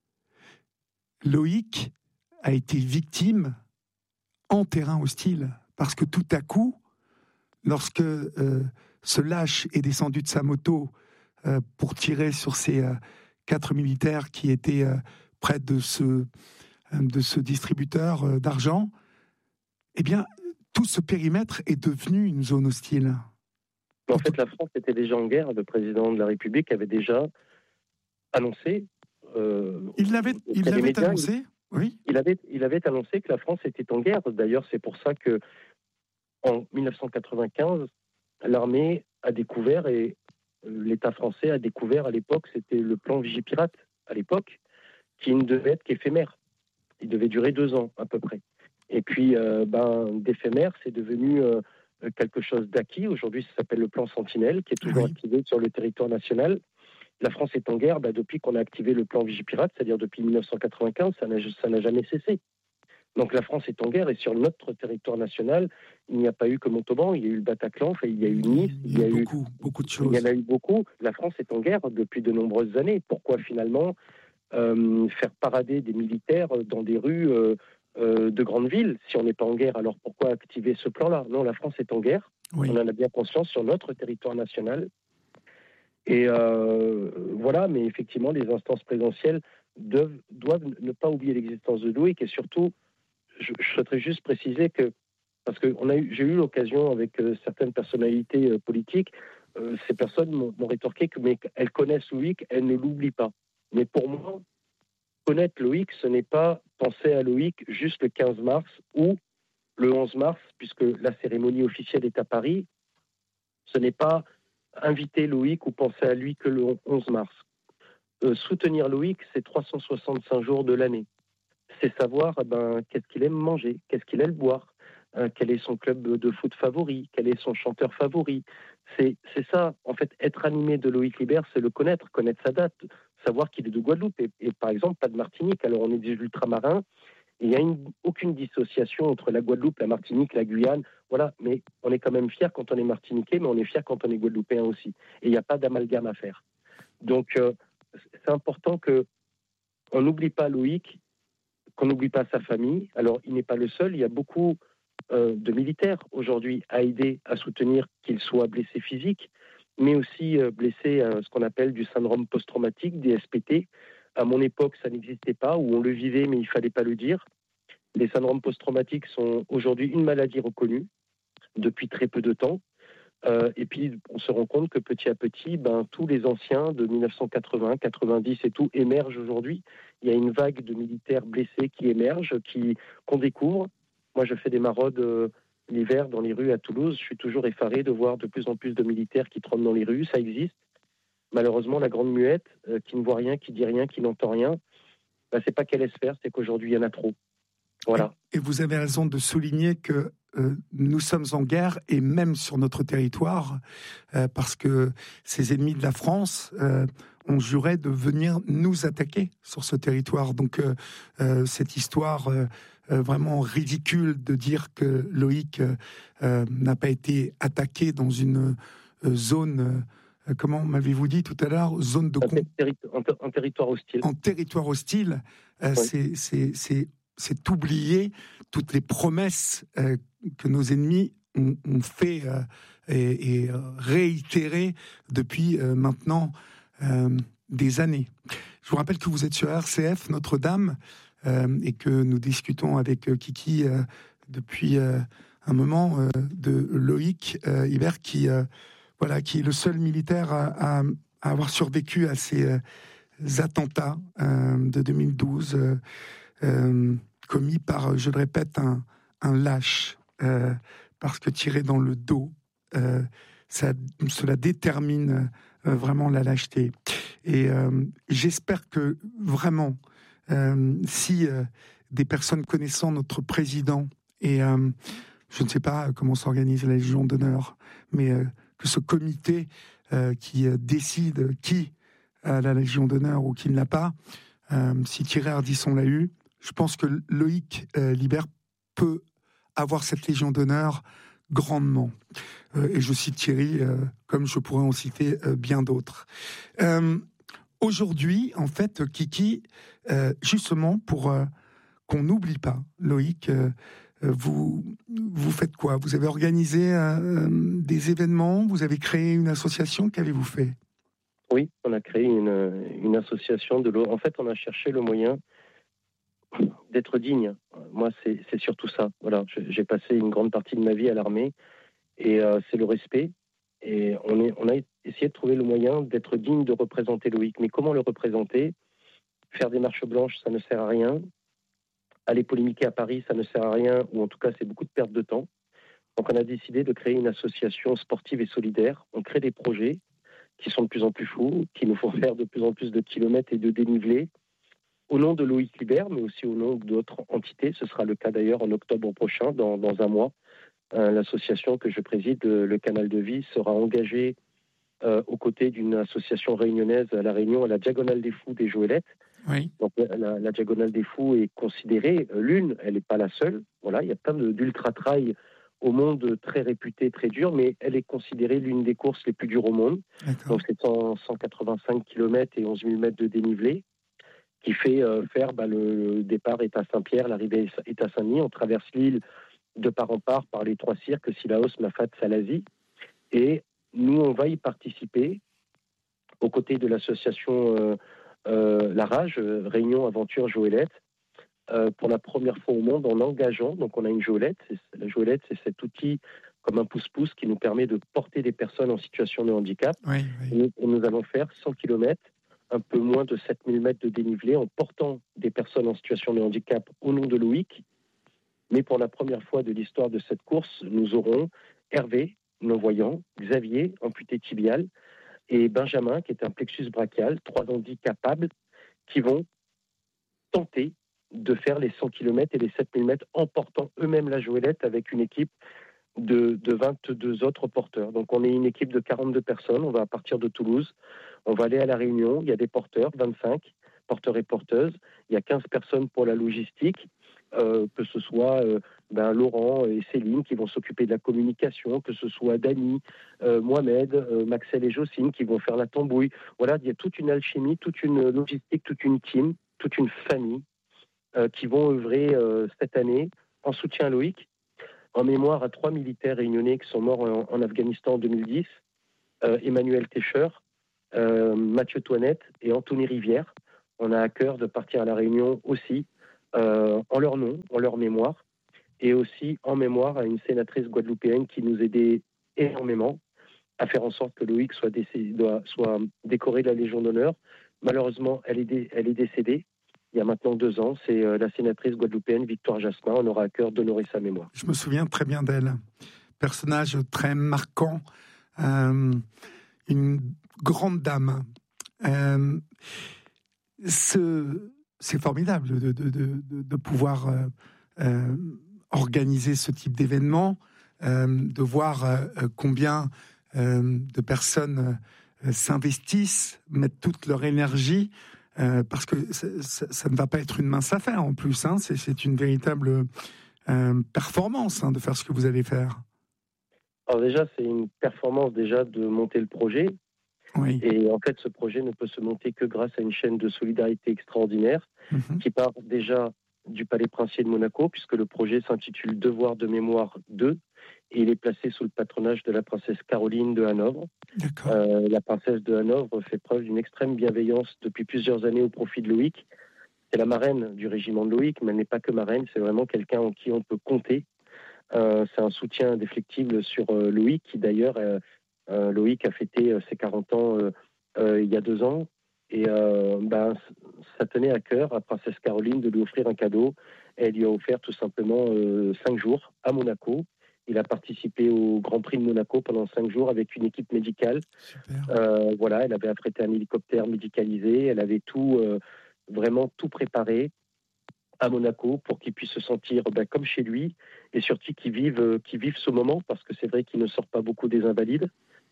Loïc a été victime en terrain hostile, parce que tout à coup, lorsque euh, ce lâche est descendu de sa moto euh, pour tirer sur ces euh, quatre militaires qui étaient euh, près de ce, de ce distributeur euh, d'argent, eh bien, tout ce périmètre est devenu une zone hostile. En fait, la France était déjà en guerre. Le président de la République avait déjà annoncé... Euh, il l'avait, il l'avait médias, annoncé il, oui. il, avait, il avait annoncé que la France était en guerre. D'ailleurs, c'est pour ça que en dix-neuf cent quatre-vingt-quinze, l'armée a découvert, et l'État français a découvert à l'époque, c'était le plan Vigipirate, à l'époque, qui ne devait être qu'éphémère. Il devait durer deux ans, à peu près. Et puis, euh, ben, d'éphémère, c'est devenu euh, quelque chose d'acquis. Aujourd'hui, ça s'appelle le plan Sentinelle, qui est toujours oui. activé sur le territoire national. La France est en guerre ben, depuis qu'on a activé le plan Vigipirate, c'est-à-dire depuis dix-neuf cent quatre-vingt-quinze, ça n'a, ça n'a jamais cessé. Donc la France est en guerre, et sur notre territoire national, il n'y a pas eu que Montauban, il y a eu le Bataclan, enfin, il y a eu Nice, il y a, il y a eu beaucoup, beaucoup de choses. Il y en a eu beaucoup. La France est en guerre depuis de nombreuses années. Pourquoi finalement euh, faire parader des militaires dans des rues euh, euh, de grandes villes si on n'est pas en guerre? Alors pourquoi activer ce plan-là? Non, la France est en guerre. Oui. On en a bien conscience sur notre territoire national. Et euh, voilà, mais effectivement, les instances présidentielles doivent, doivent ne pas oublier l'existence de Loïc, et surtout, je, je souhaiterais juste préciser que, parce que on a eu, j'ai eu l'occasion avec euh, certaines personnalités euh, politiques, euh, ces personnes m'ont, m'ont rétorqué que mais elles connaissent Loïc, elles ne l'oublient pas. Mais pour moi, connaître Loïc, ce n'est pas penser à Loïc juste le quinze mars ou le onze mars, puisque la cérémonie officielle est à Paris. Ce n'est pas inviter Loïc ou penser à lui que le onze mars. Euh, soutenir Loïc, c'est trois cent soixante-cinq jours de l'année. C'est savoir eh ben, qu'est-ce qu'il aime manger, qu'est-ce qu'il aime boire, hein, quel est son club de foot favori, quel est son chanteur favori. C'est, c'est ça, en fait, être animé de Loïc Liber, c'est le connaître, connaître sa date, savoir qu'il est de Guadeloupe et, et par exemple pas de Martinique. Alors on est des ultramarins, et il n'y a une, aucune dissociation entre la Guadeloupe, la Martinique, la Guyane, voilà, mais on est quand même fiers quand on est martiniquais, mais on est fiers quand on est guadeloupéen aussi. Et il n'y a pas d'amalgame à faire. Donc euh, c'est important qu'on n'oublie pas Loïc, qu'on n'oublie pas sa famille. Alors, il n'est pas le seul. Il y a beaucoup euh, de militaires aujourd'hui à aider, à soutenir qu'ils soient blessés physiques, mais aussi euh, blessés à ce qu'on appelle du syndrome post-traumatique, des S P T. À mon époque, ça n'existait pas, ou on le vivait, mais il ne fallait pas le dire. Les syndromes post-traumatiques sont aujourd'hui une maladie reconnue depuis très peu de temps. Euh, et puis, on se rend compte que petit à petit, ben, tous les anciens de mille neuf cent quatre-vingts, quatre-vingt-dix et tout émergent aujourd'hui. Il y a une vague de militaires blessés qui émerge, qui, qu'on découvre. Moi, je fais des maraudes euh, l'hiver dans les rues à Toulouse. Je suis toujours effaré de voir de plus en plus de militaires qui trônent dans les rues. Ça existe. Malheureusement, la grande muette, euh, qui ne voit rien, qui dit rien, qui n'entend rien, ben, c'est pas qu'elle laisse faire, c'est qu'aujourd'hui, il y en a trop. Voilà. Et vous avez raison de souligner que euh, nous sommes en guerre, et même sur notre territoire, euh, parce que ces ennemis de la France euh, ont juré de venir nous attaquer sur ce territoire. Donc euh, euh, cette histoire euh, euh, vraiment ridicule de dire que Loïc euh, euh, n'a pas été attaqué dans une euh, zone... Euh, comment m'avez-vous dit tout à l'heure, zone de... En, terri- en, ter- en territoire hostile. En territoire hostile, euh, oui. c'est, c'est, c'est, c'est oublier toutes les promesses euh, que nos ennemis ont, ont fait euh, et, et réitérées depuis euh, maintenant euh, des années. Je vous rappelle que vous êtes sur R C F Notre-Dame euh, et que nous discutons avec euh, Kiki euh, depuis euh, un moment euh, de Loïc euh, Hibert qui... Euh, Voilà, qui est le seul militaire à, à, à avoir survécu à ces euh, attentats euh, de deux mille douze, euh, euh, commis par, je le répète, un, un lâche, euh, parce que tiré dans le dos, euh, ça, cela détermine euh, vraiment la lâcheté. Et euh, j'espère que vraiment, euh, si euh, des personnes connaissant notre président, et euh, je ne sais pas comment s'organise la Légion d'honneur, mais... Euh, que ce comité euh, qui euh, décide qui a la Légion d'honneur ou qui ne l'a pas, euh, si Thierry Ardisson l'a eu, je pense que Loïc euh, Liber peut avoir cette Légion d'honneur grandement. Euh, et je cite Thierry euh, comme je pourrais en citer euh, bien d'autres. Euh, aujourd'hui, en fait, Kiki, euh, justement pour euh, qu'on n'oublie pas Loïc, euh, Vous, vous faites quoi? Vous avez organisé euh, des événements? Vous avez créé une association? Qu'avez-vous fait? Oui, on a créé une, une association de l'eau. En fait, on a cherché le moyen d'être digne. Moi, c'est, c'est surtout ça. Voilà, j'ai passé une grande partie de ma vie à l'armée et euh, c'est le respect. Et on, est, on a essayé de trouver le moyen d'être digne de représenter Loïc. Mais comment le représenter? Faire des marches blanches, ça ne sert à rien. Aller polémiquer à Paris, ça ne sert à rien, ou en tout cas, c'est beaucoup de perte de temps. Donc, on a décidé de créer une association sportive et solidaire. On crée des projets qui sont de plus en plus fous, qui nous font faire de plus en plus de kilomètres et de dénivelés, au nom de Loïc Liber, mais aussi au nom d'autres entités. Ce sera le cas d'ailleurs en octobre prochain, dans, dans un mois. Euh, l'association que je préside, le Canal de Vie, sera engagée euh, aux côtés d'une association réunionnaise à La Réunion, à la Diagonale des Fous des Joëlettes. Oui. Donc la, la Diagonale des Fous est considérée euh, l'une, elle n'est pas la seule. Voilà, il y a plein de, d'ultra-trails au monde très réputés, très durs, mais elle est considérée l'une des courses les plus dures au monde. D'accord. Donc c'est cent quatre-vingt-cinq kilomètres et onze mille mètres de dénivelé, qui fait euh, faire bah, le départ est à Saint-Pierre, l'arrivée est à Saint-Denis. On traverse l'île de part en part par les trois cirques, Silaos, Mafat, Salazie. Et nous, on va y participer aux côtés de l'association euh, euh, La Rage, euh, Réunion Aventure Joëlette, euh, pour la première fois au monde en engageant. Donc on a une joëlette. C'est, la joëlette, c'est cet outil comme un pouce-pouce qui nous permet de porter des personnes en situation de handicap. Oui, oui. Et, et nous allons faire cent kilomètres, un peu moins de sept mille mètres de dénivelé en portant des personnes en situation de handicap au nom de Loïc. Mais pour la première fois de l'histoire de cette course, nous aurons Hervé, non-voyant, Xavier, amputé tibial, et Benjamin, qui est un plexus brachial, trois handicapables, qui vont tenter de faire les cent kilomètres et les sept mille mètres en portant eux-mêmes la joëlette avec une équipe de, de vingt-deux autres porteurs. Donc on est une équipe de quarante-deux personnes, on va partir de Toulouse, on va aller à La Réunion, il y a des porteurs, vingt-cinq porteurs et porteuses, il y a quinze personnes pour la logistique, euh, que ce soit euh, ben, Laurent et Céline qui vont s'occuper de la communication, que ce soit Dany, euh, Mohamed, euh, Maxel et Jocelyne qui vont faire la tambouille. Voilà, il y a toute une alchimie, toute une logistique, toute une team, toute une famille euh, qui vont œuvrer euh, cette année en soutien à Loïc, en mémoire à trois militaires réunionnais qui sont morts en, en Afghanistan en deux mille dix, euh, Emmanuel Técher, euh, Mathieu Toinette et Anthony Rivière. On a à cœur de partir à La Réunion aussi, euh, en leur nom, en leur mémoire, et aussi en mémoire à une sénatrice guadeloupéenne qui nous aidait énormément à faire en sorte que Loïc soit, décédé, soit décoré de la Légion d'honneur. Malheureusement, elle est, dé, elle est décédée il y a maintenant deux ans. C'est euh, la sénatrice guadeloupéenne Victoire Jasmin. On aura à cœur d'honorer sa mémoire. Je me souviens très bien d'elle. Personnage très marquant, euh, une grande dame. Euh, ce, c'est formidable de, de, de, de pouvoir euh, euh, organiser ce type d'événement, euh, de voir euh, combien euh, de personnes euh, s'investissent, mettent toute leur énergie, euh, parce que ça, ça, ça ne va pas être une mince affaire en plus, hein, c'est, c'est une véritable euh, performance hein, de faire ce que vous allez faire. Alors déjà, c'est une performance déjà de monter le projet. Oui. Et en fait, ce projet ne peut se monter que grâce à une chaîne de solidarité extraordinaire mmh. qui part déjà du Palais Princier de Monaco, puisque le projet s'intitule Devoir de mémoire deux, et il est placé sous le patronage de la princesse Caroline de Hanovre. Euh, la princesse de Hanovre fait preuve d'une extrême bienveillance depuis plusieurs années au profit de Loïc. C'est la marraine du régiment de Loïc, mais elle n'est pas que marraine, c'est vraiment quelqu'un en qui on peut compter. Euh, c'est un soutien indéfectible sur euh, Loïc, qui d'ailleurs... Euh, Euh, Loïc a fêté euh, ses quarante ans euh, euh, il y a deux ans et euh, ben, ça tenait à cœur à Princesse Caroline de lui offrir un cadeau. Elle lui a offert tout simplement euh, cinq jours à Monaco. Il a participé au Grand Prix de Monaco pendant cinq jours avec une équipe médicale. Euh, voilà, elle avait affrété un hélicoptère médicalisé. Elle avait tout, euh, vraiment tout préparé à Monaco pour qu'il puisse se sentir ben, comme chez lui et surtout qu'il vive, euh, qu'il vive ce moment parce que c'est vrai qu'il ne sort pas beaucoup des Invalides.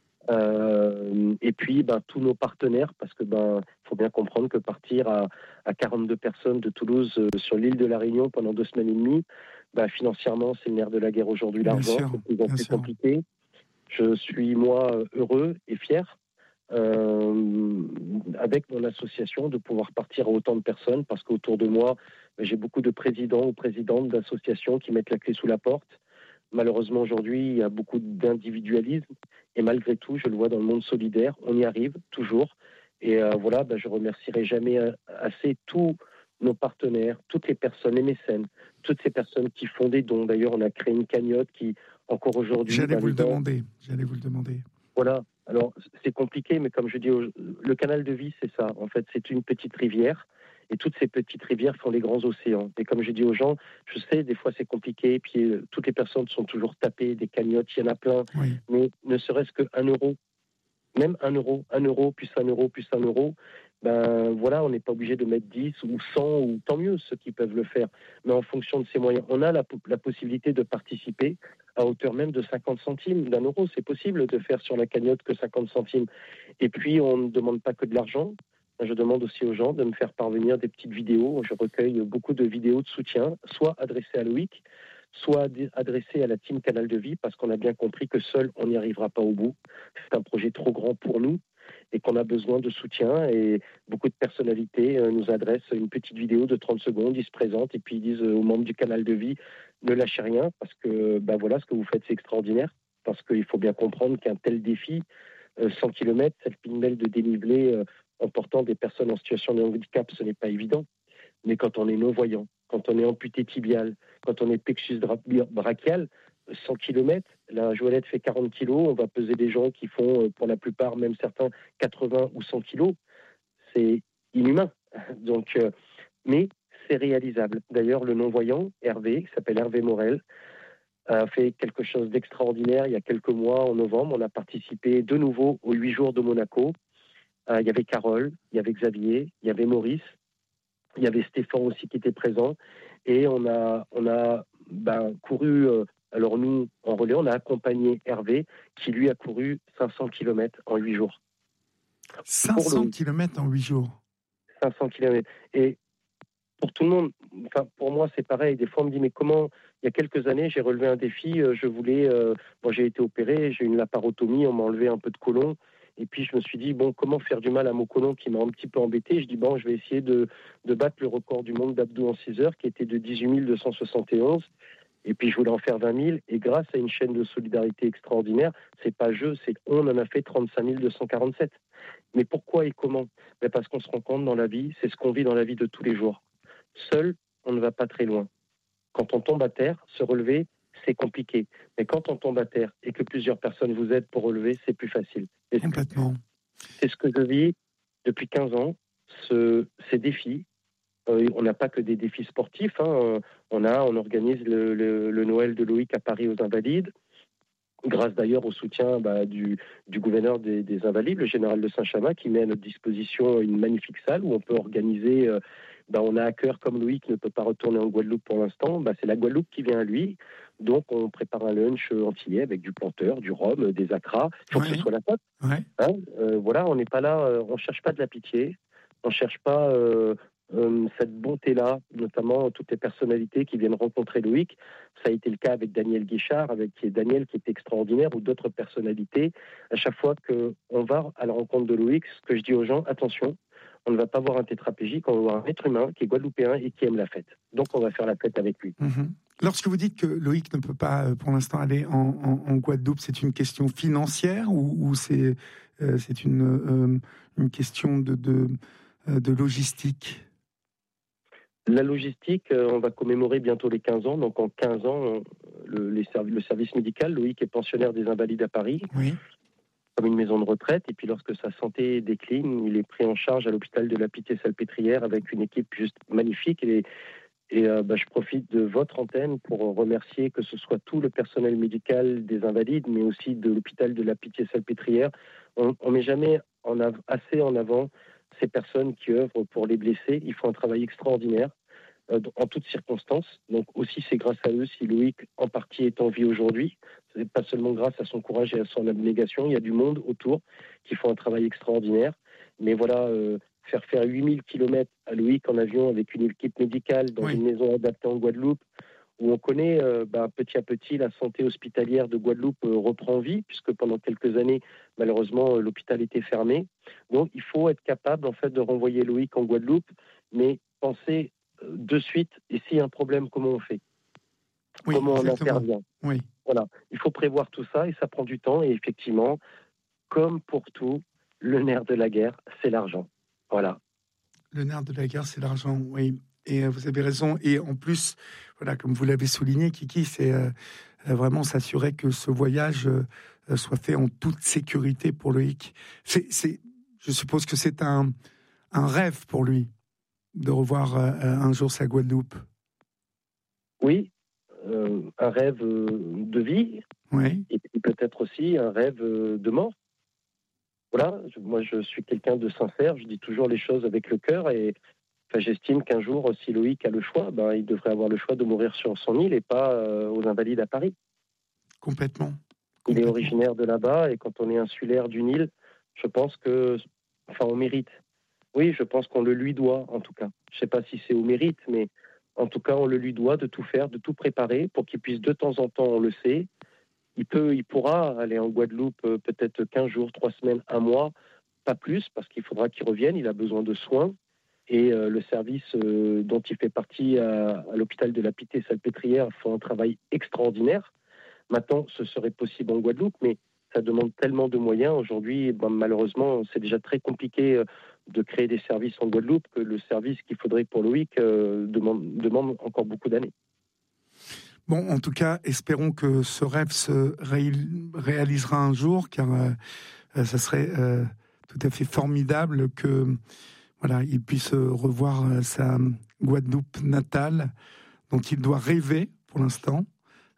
Euh, et puis ben, tous nos partenaires, parce que ben faut bien comprendre que partir à, à quarante-deux personnes de Toulouse euh, sur l'île de la Réunion pendant deux semaines et demie, ben, financièrement c'est le nerf de la guerre aujourd'hui, l'argent, c'est de plus en plus compliqué. Je suis moi heureux et fier euh, avec mon association de pouvoir partir à autant de personnes, parce qu'autour de moi ben, j'ai beaucoup de présidents ou présidentes d'associations qui mettent la clé sous la porte. Malheureusement, aujourd'hui, il y a beaucoup d'individualisme. Et malgré tout, je le vois dans le monde solidaire, on y arrive toujours. Et euh, voilà, ben, je remercierai jamais assez tous nos partenaires, toutes les personnes, les mécènes, toutes ces personnes qui font des dons. D'ailleurs, on a créé une cagnotte qui, encore aujourd'hui... J'allais vous le demander. J'allais vous le demander. Voilà. Alors, c'est compliqué, mais comme je dis, le canal de vie, c'est ça. En fait, c'est une petite rivière. Et toutes ces petites rivières font les grands océans. Et comme je dis aux gens, je sais, des fois c'est compliqué, et puis euh, toutes les personnes sont toujours tapées, des cagnottes, il y en a plein, oui. Mais ne serait-ce qu'un euro, même un euro, un euro, plus un euro, plus un euro, ben voilà, on n'est pas obligé de mettre dix ou cent, ou tant mieux ceux qui peuvent le faire. Mais en fonction de ses moyens, on a la, la possibilité de participer à hauteur même de cinquante centimes d'un euro. C'est possible de faire sur la cagnotte que cinquante centimes. Et puis on ne demande pas que de l'argent. Je demande aussi aux gens de me faire parvenir des petites vidéos. Je recueille beaucoup de vidéos de soutien, soit adressées à Loïc, soit adressées à la team Canal de Vie, parce qu'on a bien compris que seul, on n'y arrivera pas au bout. C'est un projet trop grand pour nous et qu'on a besoin de soutien. Et beaucoup de personnalités nous adressent une petite vidéo de trente secondes, ils se présentent et puis ils disent aux membres du Canal de Vie, ne lâchez rien, parce que ben voilà, ce que vous faites, c'est extraordinaire. Parce qu'il faut bien comprendre qu'un tel défi, cent kilomètres, cette pinbelle de dénivelé en portant des personnes en situation de handicap, ce n'est pas évident. Mais quand on est non-voyant, quand on est amputé tibial, quand on est plexus brachial, cent kilomètres, la joëlette fait quarante kilos, on va peser des gens qui font, pour la plupart, même certains, quatre-vingts ou cent kilos. C'est inhumain. Donc, euh, mais c'est réalisable. D'ailleurs, le non-voyant, Hervé, qui s'appelle Hervé Morel, a fait quelque chose d'extraordinaire il y a quelques mois, en novembre. On a participé de nouveau aux huit jours de Monaco. Euh, il y avait Carole, il y avait Xavier, il y avait Maurice, il y avait Stéphane aussi qui était présent. Et on a, on a ben, couru, euh, alors nous, en relais, on a accompagné Hervé, qui lui a couru cinq cents kilomètres en huit jours. cinq cents kilomètres en huit jours. cinq cents kilomètres. Et pour tout le monde, enfin, pour moi, c'est pareil. Des fois, on me dit, mais comment, il y a quelques années, j'ai relevé un défi, euh, je voulais, euh, bon, j'ai été opéré, j'ai une laparotomie, on m'a enlevé un peu de côlon. Et puis, je me suis dit, bon, comment faire du mal à mon côlon qui m'a un petit peu embêté. Je dis, bon, je vais essayer de, de battre le record du monde d'abdos en six heures, qui était de dix-huit mille deux cent soixante et onze. Et puis, je voulais en faire vingt mille. Et grâce à une chaîne de solidarité extraordinaire, c'est pas je, c'est on en a fait trente-cinq mille deux cent quarante-sept. Mais pourquoi et comment? Ben parce qu'on se rend compte dans la vie, c'est ce qu'on vit dans la vie de tous les jours. Seul, on ne va pas très loin. Quand on tombe à terre, se relever, c'est compliqué. Mais quand on tombe à terre et que plusieurs personnes vous aident pour relever, c'est plus facile. Et Complètement. c'est ce que je vis depuis quinze ans, ce, ces défis. Euh, on n'a pas que des défis sportifs. Hein. On, a, on organise le, le, le Noël de Loïc à Paris aux Invalides, grâce d'ailleurs au soutien bah, du, du gouverneur des, des Invalides, le général de Saint-Chamas, qui met à notre disposition une magnifique salle où on peut organiser... Euh, bah, on a à cœur, comme Loïc ne peut pas retourner en Guadeloupe pour l'instant, bah, c'est la Guadeloupe qui vient à lui. Donc on prépare un lunch antillais avec du planteur, du rhum, des acras. Il faut ouais. que ce soit la pote. Ouais. Hein euh, voilà, on n'est pas là, euh, on ne cherche pas de la pitié, on ne cherche pas... Euh, Euh, cette bonté-là, notamment toutes les personnalités qui viennent rencontrer Loïc. Ça a été le cas avec Daniel Guichard, avec qui est Daniel qui est extraordinaire, ou d'autres personnalités. À chaque fois qu'on va à la rencontre de Loïc, ce que je dis aux gens, attention, on ne va pas voir un tétraplégique, on va voir un être humain qui est guadeloupéen et qui aime la fête. Donc on va faire la fête avec lui. Mmh. Lorsque vous dites que Loïc ne peut pas pour l'instant aller en, en, en Guadeloupe, c'est une question financière ou, ou c'est, euh, c'est une, euh, une question de, de, de logistique? La logistique, euh, on va commémorer bientôt les quinze ans. Donc en quinze ans, on, le, les serv- le service médical, Loïc est pensionnaire des Invalides à Paris, oui. comme une maison de retraite. Et puis lorsque sa santé décline, il est pris en charge à l'hôpital de la Pitié-Salpêtrière avec une équipe juste magnifique. Et, et euh, bah, je profite de votre antenne pour remercier que ce soit tout le personnel médical des Invalides, mais aussi de l'hôpital de la Pitié-Salpêtrière. On ne met jamais en av- assez en avant ces personnes qui œuvrent pour les blessés. Ils font un travail extraordinaire euh, en toutes circonstances. Donc aussi, c'est grâce à eux si Loïc, en partie, est en vie aujourd'hui. Ce n'est pas seulement grâce à son courage et à son abnégation. Il y a du monde autour qui font un travail extraordinaire. Mais voilà, euh, faire faire huit mille kilomètres à Loïc en avion avec une équipe médicale dans oui. une maison adaptée en Guadeloupe, où on connaît euh, bah, petit à petit la santé hospitalière de Guadeloupe euh, reprend vie, puisque pendant quelques années, malheureusement, euh, l'hôpital était fermé. Donc, il faut être capable, en fait, de renvoyer Loïc en Guadeloupe, mais penser euh, de suite, et s'il y a un problème, comment on fait? Oui, comment exactement. on intervient? Oui. Voilà. Il faut prévoir tout ça, et ça prend du temps, et effectivement, comme pour tout, le nerf de la guerre, c'est l'argent. Voilà. Le nerf de la guerre, c'est l'argent, oui. Et vous avez raison. Et en plus, voilà, comme vous l'avez souligné, Kiki, c'est euh, vraiment s'assurer que ce voyage euh, soit fait en toute sécurité pour Loïc. C'est, c'est, je suppose que c'est un, un rêve pour lui de revoir euh, un jour sa Guadeloupe. Oui, euh, un rêve de vie. Oui. Et puis peut-être aussi un rêve de mort. Voilà, je, moi je suis quelqu'un de sincère, je dis toujours les choses avec le cœur et enfin, j'estime qu'un jour, si Loïc a le choix, ben, il devrait avoir le choix de mourir sur son île et pas euh, aux Invalides à Paris. Complètement. Complètement. Il est originaire de là-bas et quand on est insulaire d'une île, je pense que, enfin, on mérite. Oui, je pense qu'on le lui doit, en tout cas. Je ne sais pas si c'est au mérite, mais en tout cas, on le lui doit de tout faire, de tout préparer pour qu'il puisse de temps en temps, on le sait, il peut, il pourra aller en Guadeloupe euh, peut-être quinze jours, trois semaines, un mois, pas plus, parce qu'il faudra qu'il revienne, il a besoin de soins. Et euh, le service euh, dont il fait partie à, à l'hôpital de la Pitié-Salpêtrière font un travail extraordinaire. Maintenant, ce serait possible en Guadeloupe, mais ça demande tellement de moyens. Aujourd'hui, ben, malheureusement, c'est déjà très compliqué euh, de créer des services en Guadeloupe, que le service qu'il faudrait pour Loïc euh, demande, demande encore beaucoup d'années. Bon, en tout cas, espérons que ce rêve se ré- réalisera un jour, car euh, ça serait euh, tout à fait formidable que voilà, il puisse revoir euh, sa Guadeloupe natale, dont il doit rêver pour l'instant.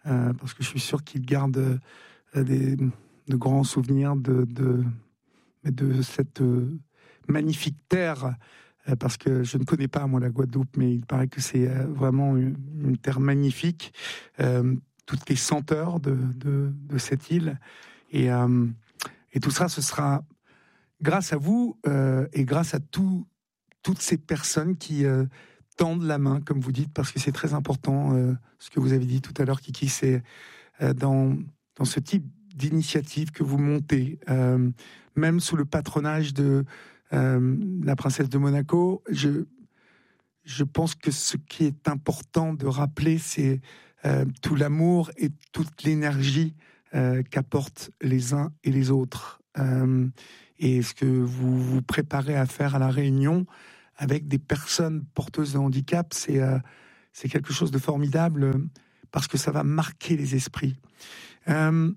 euh, parce que je suis sûr qu'il garde euh, des, de grands souvenirs de, de, de cette euh, magnifique terre, euh, parce que je ne connais pas, moi, la Guadeloupe, mais il paraît que c'est euh, vraiment une, une terre magnifique, euh, toutes les senteurs de, de, de cette île, et, euh, et tout ça, ce sera grâce à vous euh, et grâce à tout, toutes ces personnes qui euh, tendent la main, comme vous dites, parce que c'est très important, euh, ce que vous avez dit tout à l'heure, Kiki, c'est euh, dans, dans ce type d'initiative que vous montez, euh, même sous le patronage de euh, la princesse de Monaco. Je, je pense que ce qui est important de rappeler, c'est euh, tout l'amour et toute l'énergie euh, qu'apportent les uns et les autres. Euh, et ce que vous vous préparez à faire à La Réunion avec des personnes porteuses de handicap, c'est, euh, c'est quelque chose de formidable euh, parce que ça va marquer les esprits. Euh,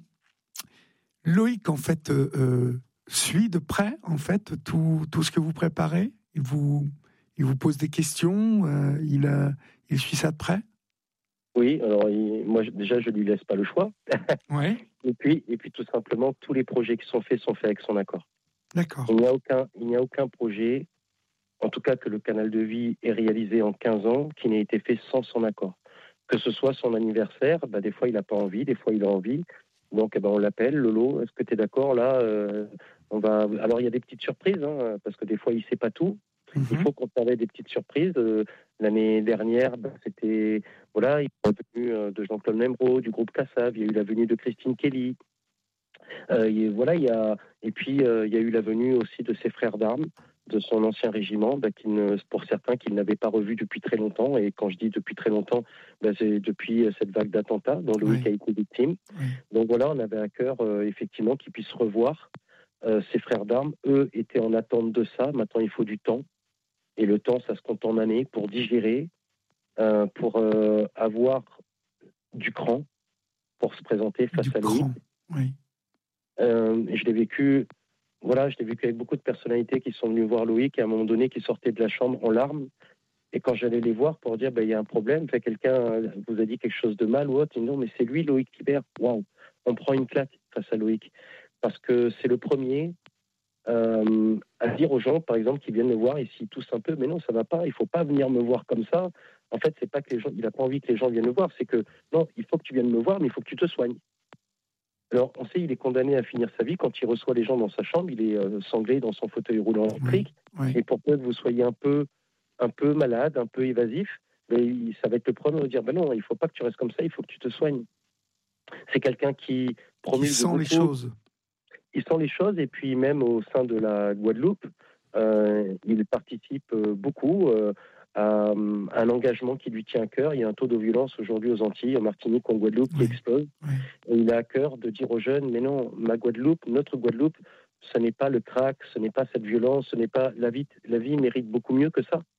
Loïc, en fait, euh, euh, suit de près, en fait, tout, tout ce que vous préparez. Il vous, il vous pose des questions, euh, il, euh, il suit ça de près. Oui, alors il, moi déjà je lui laisse pas le choix. Ouais. Et puis, et puis tout simplement, tous les projets qui sont faits sont faits avec son accord. D'accord. Il n'y a aucun, il n'y a aucun projet, en tout cas que le canal de vie est réalisé en quinze ans, qui n'ait été fait sans son accord. Que ce soit son anniversaire, bah, des fois il n'a pas envie, des fois il a envie. Donc eh ben, on l'appelle, Lolo, est-ce que tu es d'accord là euh, on va... Alors il y a des petites surprises, hein, parce que des fois il ne sait pas tout. Mm-hmm. Il faut conserver des petites surprises. Euh, l'année dernière, bah, c'était... Voilà, il y a eu la venue euh, de Jean-Claude Membraud, du groupe Kassav, il y a eu la venue de Christine Kelly. Euh, et, voilà, il y a... et puis euh, il y a eu la venue aussi de ses frères d'armes, de son ancien régiment, bah, qui ne, pour certains qu'ils n'avaient pas revu depuis très longtemps. Et quand je dis depuis très longtemps, bah, c'est depuis cette vague d'attentats dont Loïc oui. a été victime. Oui. Donc voilà, on avait à cœur euh, effectivement qu'ils puissent revoir euh, ses frères d'armes. Eux étaient en attente de ça. Maintenant, il faut du temps. Et le temps, ça se compte en années pour digérer, euh, pour euh, avoir du cran, pour se présenter face du à Loïc. Oui. Euh, je l'ai vécu... Voilà, je l'ai vécu avec beaucoup de personnalités qui sont venues voir Loïc et à un moment donné qui sortaient de la chambre en larmes. Et quand j'allais les voir pour dire, ben, il y a un problème, fait, quelqu'un vous a dit quelque chose de mal ou autre, ils disent non, mais c'est lui, Loïc Libert. Waouh, on prend une claque face à Loïc. Parce que c'est le premier euh, à dire aux gens, par exemple, qui viennent me voir et s'ils toussent un peu, mais non, ça va pas, il faut pas venir me voir comme ça. En fait, c'est pas que les gens, il n'a pas envie que les gens viennent me voir, c'est que non, il faut que tu viennes me voir, mais il faut que tu te soignes. Alors, on sait, il est condamné à finir sa vie. Quand il reçoit les gens dans sa chambre, il est euh, sanglé dans son fauteuil roulant électrique. Oui, oui. Et pour peu que vous soyez un peu, un peu malade, un peu évasif, ben, il, ça va être le premier à vous dire ben non, il ne faut pas que tu restes comme ça, il faut que tu te soignes. C'est quelqu'un qui promulgue. Il sent beaucoup, les choses. Il sent les choses, et puis même au sein de la Guadeloupe, euh, il participe beaucoup euh, à un engagement qui lui tient à cœur. Il y a un taux de violence aujourd'hui aux Antilles, en Martinique, en Guadeloupe, oui. qui explose. Oui. Et il a à cœur de dire aux jeunes, mais non, ma Guadeloupe, notre Guadeloupe, ce n'est pas le crack, ce n'est pas cette violence, ce n'est pas la vie. La vie mérite beaucoup mieux que ça.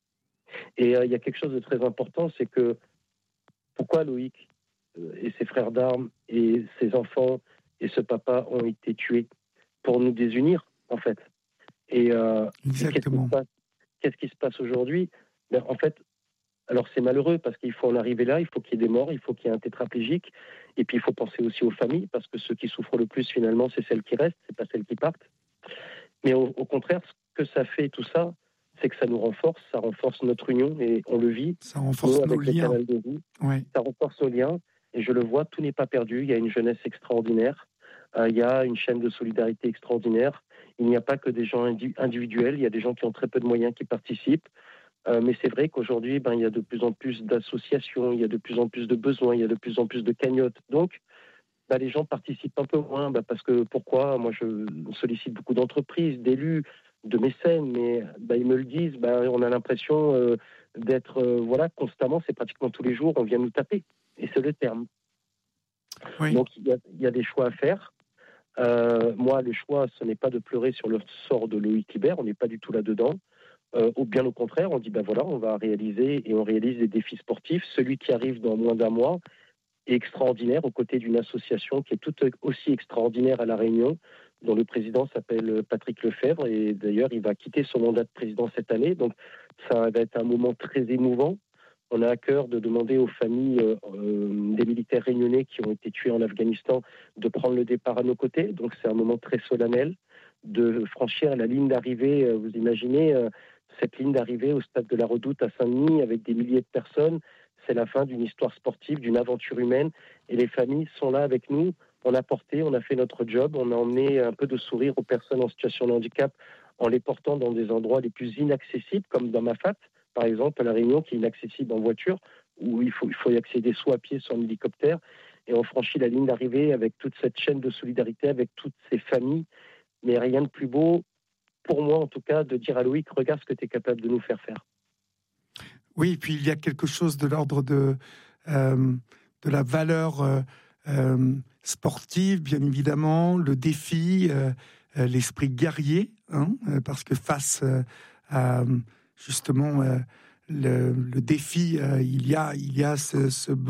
Et euh, il y a quelque chose de très important, c'est que pourquoi Loïc euh, et ses frères d'armes et ses enfants et ce papa ont été tués? Pour nous désunir, en fait. Et, euh, Exactement. Et qu'est-ce qui se passe, qu'est-ce qui se passe aujourd'hui? Ben, en fait, alors c'est malheureux parce qu'il faut en arriver là, il faut qu'il y ait des morts, il faut qu'il y ait un tétraplégique, et puis il faut penser aussi aux familles, parce que ceux qui souffrent le plus finalement, c'est celles qui restent, c'est pas celles qui partent. Mais au, au contraire, ce que ça fait tout ça, c'est que ça nous renforce, ça renforce notre union, et on le vit. Ça renforce nous, nos avec liens. Le de vie. Ouais. Ça renforce nos liens, et je le vois, tout n'est pas perdu, il y a une jeunesse extraordinaire, euh, il y a une chaîne de solidarité extraordinaire, il n'y a pas que des gens individuels, il y a des gens qui ont très peu de moyens qui participent. Euh, mais c'est vrai qu'aujourd'hui, ben, il y a de plus en plus d'associations, il y a de plus en plus de besoins, il y a de plus en plus de cagnottes. Donc, ben, les gens participent un peu moins, ben, parce que pourquoi? Moi, je sollicite beaucoup d'entreprises, d'élus, de mécènes, mais ben, ils me le disent, ben, on a l'impression euh, d'être, euh, voilà, constamment, c'est pratiquement tous les jours, on vient nous taper. Et c'est le terme. Oui. Donc, il y, a, il y a des choix à faire. Euh, moi, le choix, ce n'est pas de pleurer sur le sort de Loïc Libert, on n'est pas du tout là-dedans. Euh, ou bien au contraire, on dit ben voilà, on va réaliser et on réalise des défis sportifs. Celui qui arrive dans moins d'un mois est extraordinaire aux côtés d'une association qui est tout aussi extraordinaire à La Réunion, dont le président s'appelle Patrick Lefebvre, et d'ailleurs il va quitter son mandat de président cette année. Donc ça va être un moment très émouvant On a à cœur de demander aux familles euh, euh, des militaires réunionnais qui ont été tués en Afghanistan de prendre le départ à nos côtés. Donc c'est un moment très solennel de franchir la ligne d'arrivée. Euh, vous imaginez euh, cette ligne d'arrivée au stade de la Redoute à Saint-Denis avec des milliers de personnes. C'est la fin d'une histoire sportive, d'une aventure humaine. Et les familles sont là avec nous. On a porté, on a fait notre job. On a emmené un peu de sourire aux personnes en situation de handicap en les portant dans des endroits les plus inaccessibles, comme dans Mafate, par exemple, à La Réunion, qui est inaccessible en voiture, où il faut, il faut y accéder soit à pied, soit en hélicoptère. Et on franchit la ligne d'arrivée avec toute cette chaîne de solidarité, avec toutes ces familles. Mais rien de plus beau, pour moi en tout cas, de dire à Loïc, regarde ce que tu es capable de nous faire faire. Oui, puis il y a quelque chose de l'ordre de, euh, de la valeur euh, euh, sportive, bien évidemment, le défi, euh, euh, l'esprit guerrier, hein, parce que face euh, à justement euh, le, le défi, euh, il y a, il y a ce, ce